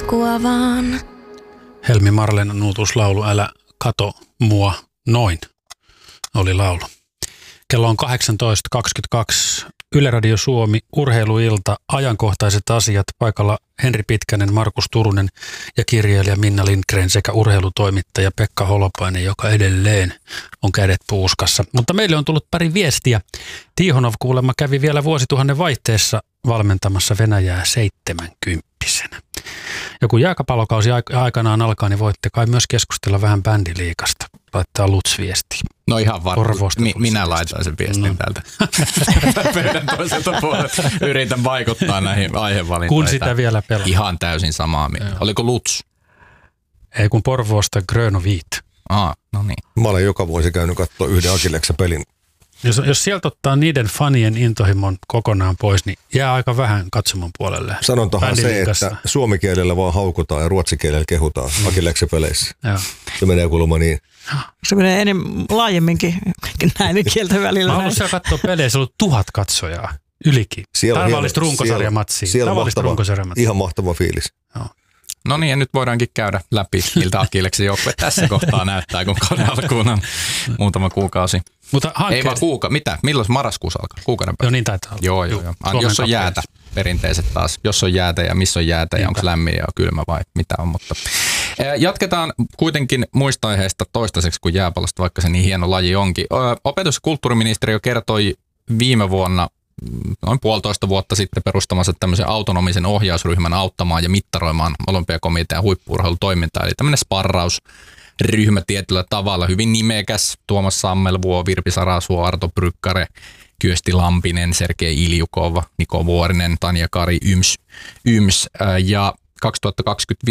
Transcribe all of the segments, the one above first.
alkua vaan. Helmi Marlenan uutuuslaulu Älä kato mua noin oli laulu. Kello on 18.22. Yle Radio Suomi, urheiluilta, ajankohtaiset asiat. Paikalla Henri Pitkänen, Markus Turunen ja kirjailija Minna Lindgren sekä urheilutoimittaja Pekka Holopainen, joka edelleen on kädet puuskassa. Mutta meille on tullut pari viestiä. Tihonov kuulemma kävi vielä vuosituhannen vaihteessa valmentamassa Venäjää 70-vuotiaana. Ja kun jääkapallokausi aikanaan alkaa, niin voitte kai myös keskustella vähän bändiliigasta. Laittaa Lutz-viestiä. No ihan varmasti. Minä laitan sen viestin täältä. Pöydän toiselta puolelta. Yritän vaikuttaa näihin aihevalintoihin. Kun sitä vielä pelaa. Ihan täysin samaa mieltä. Oliko Lutz? Ei kun Porvoosta Grön Viit. No niin. Mä olen joka vuosi käynyt katsoa yhden Akilleksen-pelin. Jos sieltä ottaa niiden fanien intohimon kokonaan pois, niin jää aika vähän katsomon puolelle. Sanontahan se, että suomikielellä vaan haukutaan ja ruotsikielellä kehutaan Akilleksen-peleissä. Se menee kuulemma niin. Se menee enemmän laajemminkin näin kieltä välillä. Mä haluan siellä katsoa pelejä, se on 1000 katsojaa ylikin. Tavallista runkosarjamatsia. Siellä on ihan mahtava fiilis. Joo. No niin, ja nyt voidaankin käydä läpi, miltä Akilleksen joukkue tässä kohtaa näyttää, kun kauden alkuun on muutama kuukausi. Mutta ei vaan mitä? Milloin marraskuussa alkaa? Kuukauden päästä? Joo, niin taitaa olla. Joo. Jos on jäätä, perinteiset taas. Jos on jäätä ja missä on jäätä ja onko lämmin ja kylmä vai mitä on. Mutta jatketaan kuitenkin muista aiheista toistaiseksi kuin jääpallosta, vaikka se niin hieno laji onkin. Opetus- ja kulttuuriministeriö kertoi viime vuonna noin 1,5 vuotta sitten perustamassa tämmöisen autonomisen ohjausryhmän auttamaan ja mittaroimaan olympiakomitean huippu-urheilutoimintaa. Eli tämmöinen sparrausryhmä tietyllä tavalla, hyvin nimekäs. Tuomas Sammelvuo, Virpi Sarasuo, Arto Brykkare, Kyösti Lampinen, Sergei Iljukov, Niko Vuorinen, Tanja Kari, Yms. Ja 2025-2029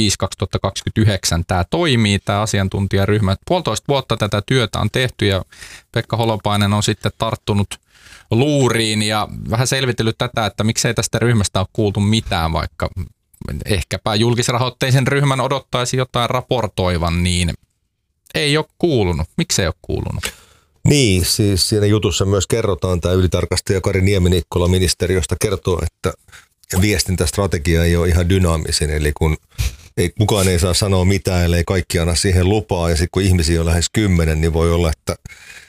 tämä toimii, tämä asiantuntijaryhmä. 1,5 vuotta tätä työtä on tehty ja Pekka Holopainen on sitten tarttunut luuriin ja vähän selvitellyt tätä, että miksei tästä ryhmästä ole kuultu mitään, vaikka ehkäpä julkisrahoitteisen ryhmän odottaisi jotain raportoivan, niin ei ole kuulunut. Miksei ole kuulunut? Niin, siis siinä jutussa myös kerrotaan, tämä ylitarkastaja Kari Niemi-Nikkola ministeriöstä kertoo, että viestintästrategia ei ole ihan dynaamisin, eli kun kukaan ei saa sanoa mitään, ellei kaikki anna siihen lupaa, ja sitten kun ihmisiä on lähes 10, niin voi olla, että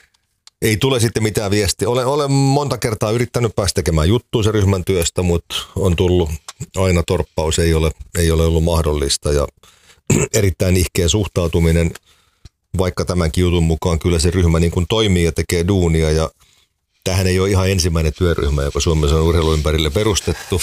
ei tule sitten mitään viestiä. Olen monta kertaa yrittänyt päästä tekemään juttua sen ryhmän työstä, mutta on tullut aina torppaus, ei ole ollut mahdollista, ja erittäin nihkeä suhtautuminen, vaikka tämänkin jutun mukaan kyllä se ryhmä niin kuin toimii ja tekee duunia, ja tämähän ei ole ihan ensimmäinen työryhmä, joka Suomessa on urheilun ympärille perustettu.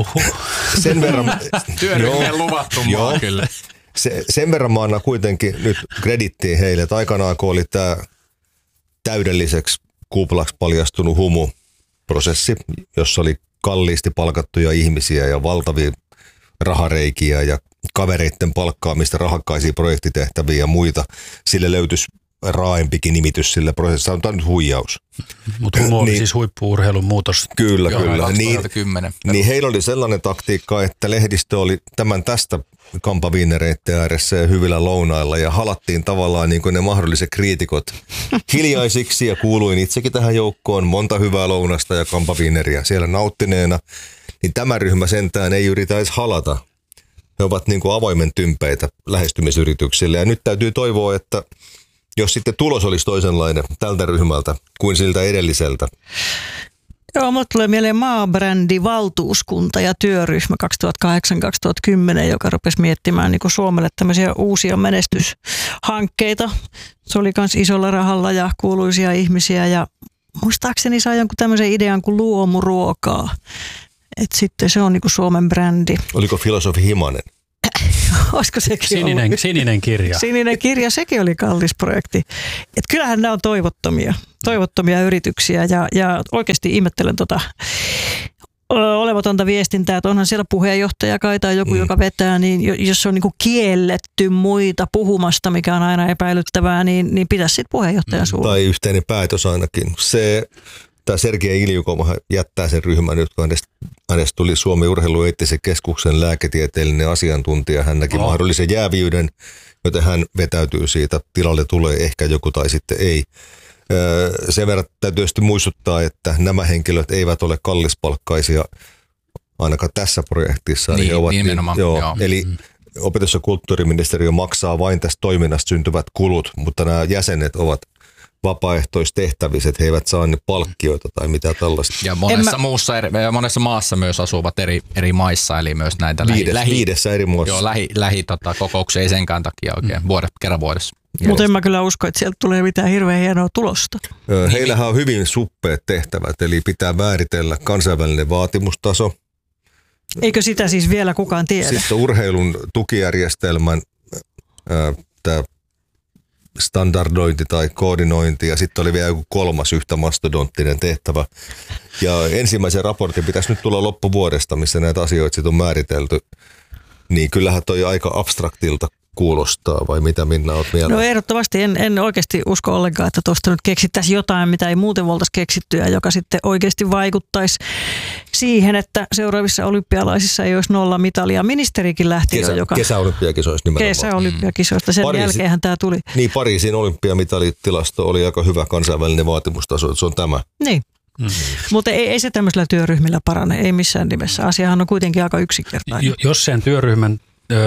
Sen verran työryhmien luvattu maa kyllä. Sen verran mä annan kuitenkin nyt kredittiin heille, että aikanaan kun oli tämä täydelliseksi kuplaksi paljastunut humuprosessi, jossa oli kalliisti palkattuja ihmisiä ja valtavia rahareikiä ja kavereiden palkkaamista rahakkaisiin projektitehtäviä ja muita. Sille löytyisi raaempikin nimitys sille prosessille. Sanotaan nyt huijaus. Mutta humo oli siis huippu-urheilun muutos. Kyllä. 2010. Niin heillä oli sellainen taktiikka, että lehdistö oli tästä kampaviinereiden ääressä ja hyvillä lounailla ja halattiin tavallaan niin kuin ne mahdolliset kriitikot hiljaisiksi ja kuuluin itsekin tähän joukkoon monta hyvää lounasta ja kampaviineriä siellä nauttineena. Niin tämä ryhmä sentään ei yritä edes halata. He ovat niin kuin avoimen tympeitä lähestymisyrityksille ja nyt täytyy toivoa, että jos sitten tulos olisi toisenlainen tältä ryhmältä kuin siltä edelliseltä. Joo, mulle tulee mieleen maabrändivaltuuskunta ja työryhmä 2008-2010, joka rupesi miettimään niin kuin Suomelle tämmöisiä uusia menestyshankkeita. Se oli myös isolla rahalla ja kuuluisia ihmisiä ja muistaakseni sai jonkun tämmöisen idean kuin luomuruokaa. Et sitten se on niin kuin Suomen brändi. Oliko filosofi Himanen? Olisiko sekin Sininen kirja. Sininen kirja, sekin oli kallis projekti. Et kyllähän nämä on toivottomia yrityksiä ja oikeasti ihmettelen olematonta viestintää, että onhan siellä puheenjohtaja kai tai joku, joka vetää, niin jos se on niinku kielletty muita puhumasta, mikä on aina epäilyttävää, niin pitäisi sitten puheenjohtajan suulla. Tai yhteinen päätös ainakin. Tämä Sergei Iljukov jättää sen ryhmän nyt, kun hänestä tuli Suomen urheilueettisen keskuksen lääketieteellinen asiantuntija. Hän näki mahdollisen jääviyden, joten hän vetäytyy siitä. Tilalle tulee ehkä joku tai sitten ei. Sen verran täytyy tietysti muistuttaa, että nämä henkilöt eivät ole kallispalkkaisia ainakaan tässä projektissa. Niin, nimenomaan. Eli opetus- ja kulttuuriministeriö maksaa vain tästä toiminnasta syntyvät kulut, mutta nämä jäsenet ovat vapaaehtoistehtävissä, he eivät saa palkkioita tai mitä tällaista. Ja monessa maassa myös asuvat eri maissa, eli myös näitä viidessä eri muassa. Joo, kokouksia ei senkään takia oikein kerran vuodessa. Mutta en mä kyllä usko, että sieltä tulee mitään hirveän hienoa tulosta. Heillähän on hyvin suppeat tehtävät, eli pitää määritellä kansainvälinen vaatimustaso. Eikö sitä siis vielä kukaan tiedä? Sitten urheilun tukijärjestelmän tämä standardointi tai koordinointi, ja sitten oli vielä joku kolmas yhtä mastodonttinen tehtävä. Ja ensimmäisen raportin pitäisi nyt tulla loppuvuodesta, missä näitä asioita sitten on määritelty. Niin kyllähän toi aika abstraktilta kuulostaa, vai mitä Minna olet mieltä? No ehdottomasti en oikeasti usko ollenkaan, että tuosta nyt keksittäisiin jotain, mitä ei muuten voitaisiin keksittyä, joka sitten oikeasti vaikuttaisi siihen, että seuraavissa olympialaisissa ei olisi 0 mitalia. Ministerikin lähti jo, joka... Kesäolympiakisoista nimenomaan. Kesäolympiakisoista, sen jälkeenhän tämä tuli. Niin, Pariisin olympiamitalitilasto oli aika hyvä kansainvälinen vaatimustaso, että se on tämä. Niin. Mutta ei se tämmöisellä työryhmillä parane, ei missään nimessä. Asiahan on kuitenkin aika yksinkertainen. Jos sen työryhmän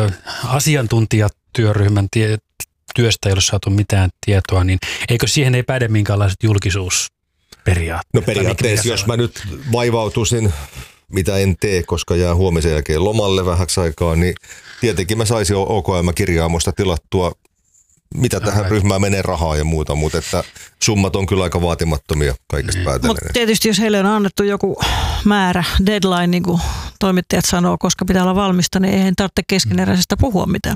asiantuntijatyöryhmän työstä ei ole saatu mitään tietoa, niin eikö siihen ei päde minkäänlaiset julkisuusperiaatteet? No periaatteessa, jos mä nyt vaivautuisin, mitä en tee, koska jää huomisen jälkeen lomalle vähäksi aikaa, niin tietenkin mä saisin OKM-kirjaamosta tilattua, mitä tähän ryhmään menee rahaa ja muuta, mutta että summat on kyllä aika vaatimattomia kaikesta päätellen. Mutta tietysti jos heille on annettu joku määrä, deadline, niin kuin toimittajat sanoo, koska pitää olla valmista, niin eihän tarvitse keskeneräisestä puhua mitään.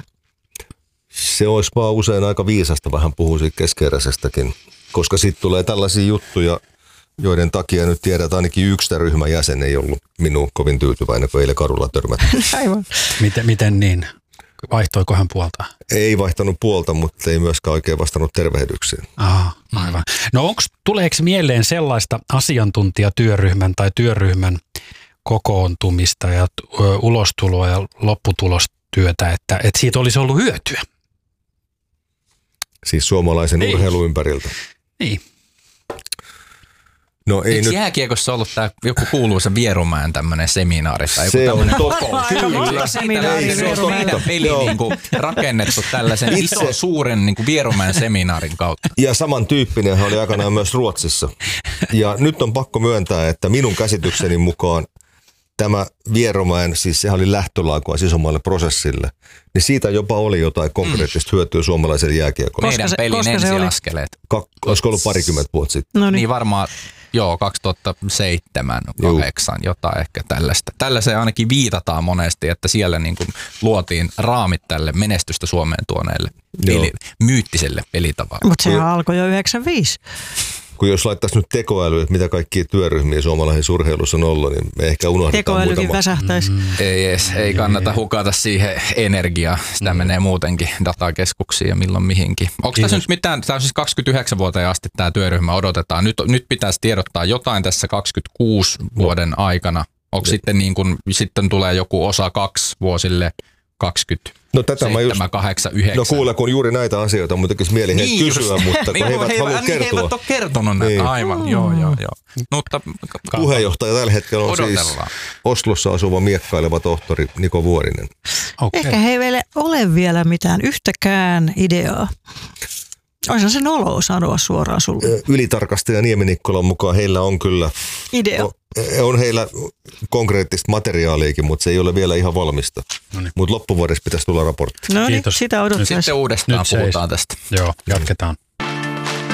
Se olisi vaan usein aika viisasta vähän puhua siitä keskeneräisestäkin, koska sitten tulee tällaisia juttuja, joiden takia nyt tiedät, että ainakin yksi ryhmän jäsen ei ollut minuun kovin tyytyväinen, kun eilen kadulla törmättiin. Aivan. Miten niin? Vaihtoiko hän puolta? Ei vaihtanut puolta, mutta ei myöskään oikein vastannut tervehdyksiin. Aivan. No tuleeko mieleen sellaista asiantuntijatyöryhmän tai työryhmän kokoontumista ja ulostuloa ja lopputulostyötä, että siitä olisi ollut hyötyä? Siis suomalaisen urheilun ympäriltä. Niin. No ei nyt. Jääkiekossa ollut tämä joku kuuluisa Vierumäen tämmöinen seminaari tai joku se tämmöinen kokous. Kyllä. Meidän peli rakennettu tällaisen suuren Vierumäen seminaarin kautta. Ja samantyyppinen oli aikanaan myös Ruotsissa. Ja nyt on pakko myöntää, että minun käsitykseni mukaan tämä Vierumäen, siis sehän oli lähtölaakua isommalle prosessille, niin siitä jopa oli jotain konkreettista hyötyä suomalaiselle jääkiekolle. Meidän pelin ensiaskeleet. Olisiko ollut parikymmentä vuotta sitten? No niin varmaan, 2007, 2008, jotain ehkä tällaista. Tällaiseen ainakin viitataan monesti, että siellä niin kuin luotiin raamit tälle menestystä Suomeen tuoneelle myyttiselle pelitavalle. Mutta sehän alkoi jo 95. Kun jos laittaisi nyt tekoäly, että mitä kaikkia työryhmiä suomalaisessa urheilussa on ollut, niin me ehkä unohdetaan muutama. Tekoälykin väsähtäisi. Ei kannata hukata siihen energiaa. Sitä menee muutenkin datakeskuksiin ja milloin mihinkin. Onko tässä nyt mitään, tämä on siis 29 vuoteen asti tämä työryhmä odotetaan. Nyt pitäisi tiedottaa jotain tässä 26 vuoden aikana. Onko sitten niin kuin, sitten tulee joku osa 2 vuosille 20? No tätä 7, 8, 9. No kuule, kun juuri näitä asioita mun tekisi mieli heitä kysyä, mutta kun he eivät halua kertoa. He eivät ole kertonut näitä, aivan, joo. Mutta puheenjohtaja tällä hetkellä on siis Oslossa asuva miekkaileva tohtori Niko Vuorinen. Okay. Ehkä he ei ole vielä mitään yhtäkään ideaa. Olisihan se noloa sanoa suoraan sulle. Ylitarkastaja Niemi-Nikkolan mukaan heillä on kyllä idea. On heillä konkreettista materiaaliakin, mutta se ei ole vielä ihan valmista. Mutta loppuvuodessa pitäisi tulla raportti. No niin, sitä odottaisi. Sitten uudestaan puhutaan tästä. Joo, jatketaan.